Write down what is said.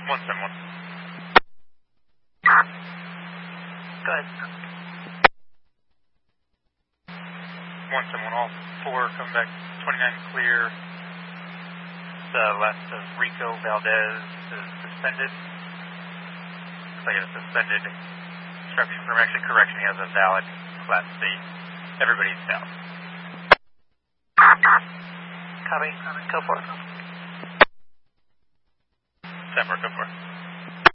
171. Go ahead. 171, all 4 come back 29 clear. Left of Rico Valdez is suspended. Looks like a suspended instruction from correction. He has a valid Class C. Everybody's south. Copy. Go for it. 10 more, go for it.